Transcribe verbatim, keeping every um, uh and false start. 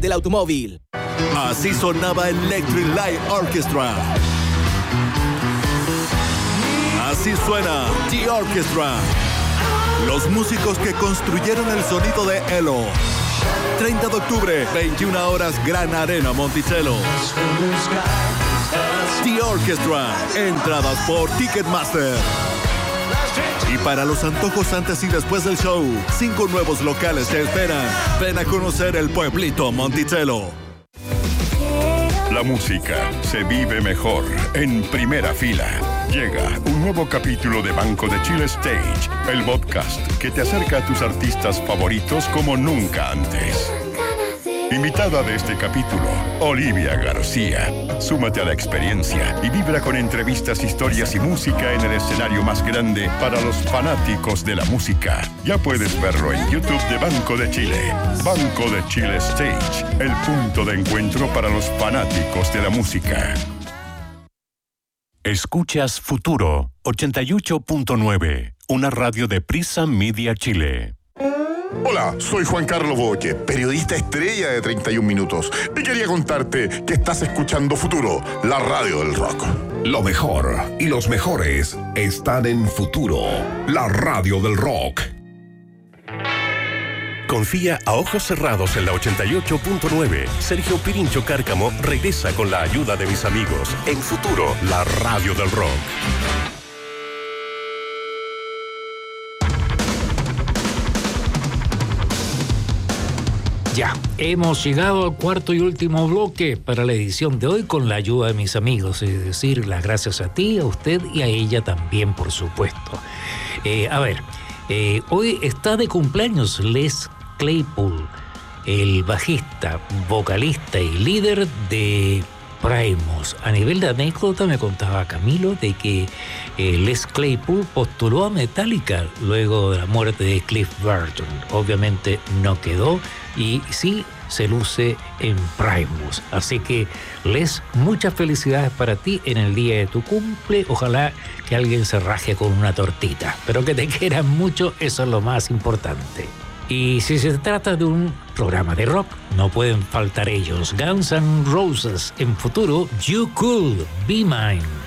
del automóvil. Así sonaba Electric Light Orchestra. Así suena The Orchestra. Los músicos que construyeron el sonido de Elo. treinta de octubre, veintiuna horas, Gran Arena Monticello. The Orchestra. Entradas por Ticketmaster. Y para los antojos antes y después del show, cinco nuevos locales te esperan. Ven a conocer el pueblito Monticello. La música se vive mejor en primera fila. Llega un nuevo capítulo de Banco de Chile Stage, el podcast que te acerca a tus artistas favoritos como nunca antes. Invitada de este capítulo, Olivia García. Súmate a la experiencia y vibra con entrevistas, historias y música en el escenario más grande para los fanáticos de la música. Ya puedes verlo en YouTube de Banco de Chile. Banco de Chile Stage, el punto de encuentro para los fanáticos de la música. Escuchas Futuro ochenta y ocho punto nueve, una radio de Prisa Media Chile. Hola, soy Juan Carlos Boque, periodista estrella de treinta y un minutos, y quería contarte que estás escuchando Futuro, la radio del rock. Lo mejor y los mejores están en Futuro, la radio del rock. Confía a ojos cerrados en la ochenta y ocho punto nueve. Sergio Pirincho Cárcamo regresa con la ayuda de mis amigos en Futuro, la radio del rock. Ya, hemos llegado al cuarto y último bloque para la edición de hoy con la ayuda de mis amigos, es decir, las gracias a ti, a usted y a ella también, por supuesto. Eh, a ver, eh, hoy está de cumpleaños Les Claypool, el bajista, vocalista y líder de Primus. A nivel de anécdota me contaba Camilo de que eh, Les Claypool postuló a Metallica luego de la muerte de Cliff Burton. Obviamente no quedó y sí se luce en Primus. Así que Les, muchas felicidades para ti en el día de tu cumple. Ojalá que alguien se raje con una tortita, pero que te quieran mucho, eso es lo más importante. Y si se trata de un programa de rock, no pueden faltar ellos. Guns N' Roses en Futuro, You Could Be Mine.